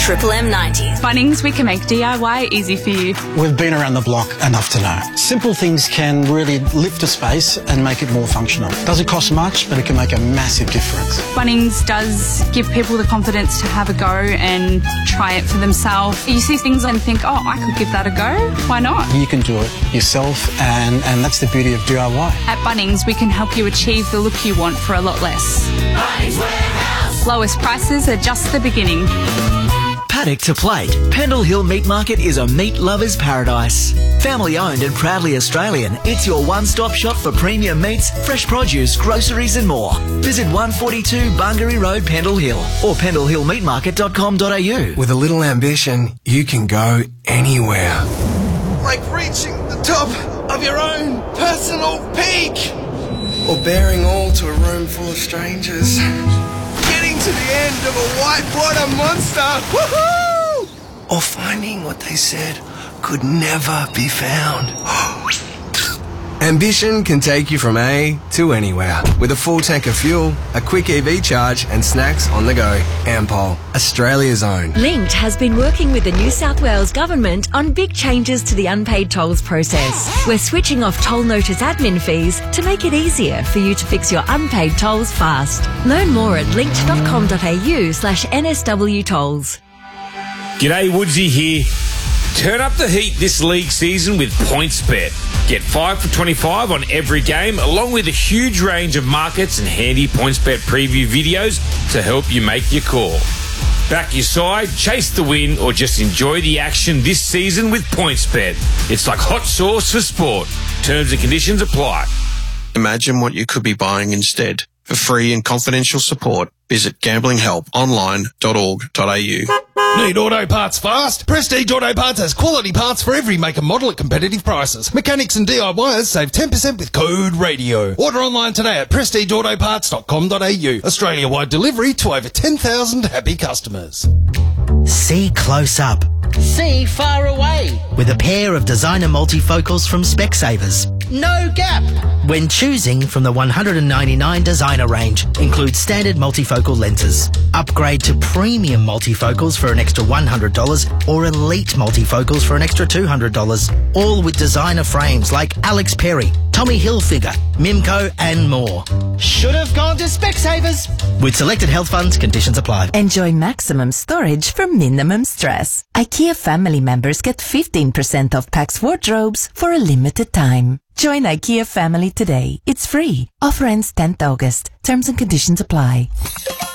Triple M90. Bunnings, we can make DIY easy for you. We've been around the block enough to know. Simple things can really lift a space and make it more functional. Doesn't cost much, but it can make a massive difference. Bunnings does give people the confidence to have a go and try it for themselves. You see things and think, oh, I could give that a go. Why not? You can do it yourself, and that's the beauty of DIY. At Bunnings, we can help you achieve the look you want for a lot less. Bunnings Warehouse. Lowest prices are just the beginning. Paddock to plate, Pendle Hill Meat Market is a meat lover's paradise. Family owned and proudly Australian, it's your one-stop shop for premium meats, fresh produce, groceries and more. Visit 142 Bungaree Road, Pendle Hill or pendlehillmeatmarket.com.au. With a little ambition, you can go anywhere. Like reaching the top of your own personal peak. Or bearing all to a room full of strangers. Getting to the end of a whitewater monster. Woohoo! Or finding what they said could never be found. Ambition can take you from A to anywhere. With a full tank of fuel, a quick EV charge and snacks on the go. Ampol, Australia's own. Linked has been working with the New South Wales Government on big changes to the unpaid tolls process. We're switching off toll notice admin fees to make it easier for you to fix your unpaid tolls fast. Learn more at linked.com.au/NSW tolls. G'day, Woodsy here. Turn up the heat this league season with PointsBet. Get 5 for 25 on every game, along with a huge range of markets and handy PointsBet preview videos to help you make your call. Back your side, chase the win, or just enjoy the action this season with PointsBet. It's like hot sauce for sport. Terms and conditions apply. Imagine what you could be buying instead. For free and confidential support, visit gamblinghelponline.org.au. Need auto parts fast? Prestige Auto Parts has quality parts for every make and model at competitive prices. Mechanics and DIYers save 10% with code RADIO. Order online today at prestigeautoparts.com.au. Australia-wide delivery to over 10,000 happy customers. See close up. See far away. With a pair of designer multifocals from Specsavers. No gap. When choosing from the 199 designer range, includes standard multifocal lenses. Upgrade to premium multifocals for an extra $100 or elite multifocals for an extra $200. All with designer frames like Alex Perry, Tommy Hilfiger, Mimco and more. Should have gone to Specsavers. With selected health funds, conditions apply. Enjoy maximum storage for minimum stress. IKEA family members get 15% off Pax wardrobes for a limited time. Join IKEA family today. It's free. Offer ends 10th August. Terms and conditions apply.